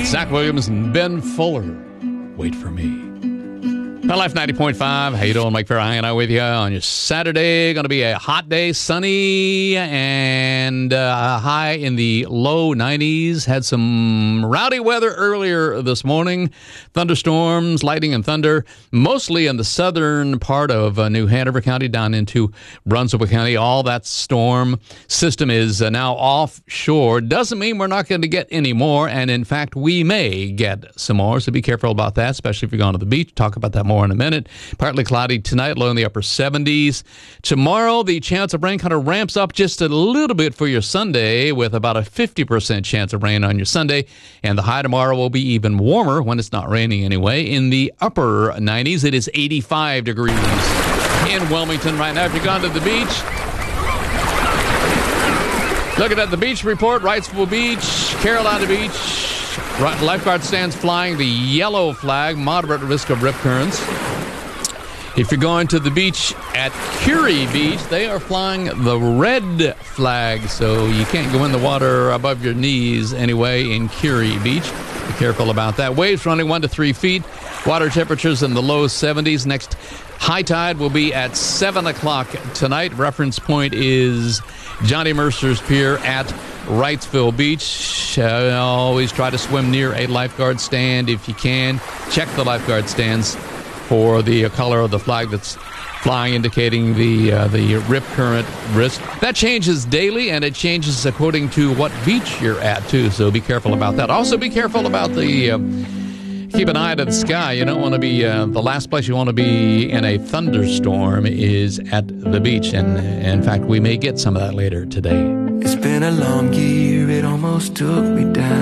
Zach Williams and Ben Fuller. Wait for me. Pet Life 90.5. How you doing? Mike Farrell hanging out with you on your Saturday. Going to be a hot day, sunny, and high in the low 90s. Had some rowdy weather earlier this morning. Thunderstorms, lightning and thunder, mostly in the southern part of New Hanover County down into Brunswick County. All that storm system is now offshore. Doesn't mean we're not going to get any more, and in fact, we may get some more, so be careful about that, especially if you're going to the beach. Talk about that more in a minute. Partly cloudy tonight, low in the upper 70s. Tomorrow, the chance of rain kind of ramps up just a little bit for your Sunday, with about a 50% chance of rain on your Sunday. And the high tomorrow will be even warmer when it's not raining anyway. In the upper 90s, it is 85 degrees in Wilmington right now. If you've gone to the beach, looking at the beach report, Wrightsville Beach, Carolina Beach, lifeguard stands flying the yellow flag, moderate risk of rip currents. If you're going to the beach at Curie Beach, they are flying the red flag, so you can't go in the water above your knees anyway in Curie Beach. Be careful about that. Waves running 1 to 3 feet. Water temperatures in the low 70s. Next high tide will be at 7 o'clock tonight. Reference point is Johnny Mercer's Pier at Wrightsville Beach. Always try to swim near a lifeguard stand if you can. Check the lifeguard stands for the color of the flag that's flying, indicating the rip current risk. That changes daily, and it changes according to what beach you're at, too, so be careful about that. Also, be careful about keep an eye to the sky. You don't want to be, the last place you want to be in a thunderstorm is at the beach, and in fact, we may get some of that later today. It's been a long year, it almost took me down.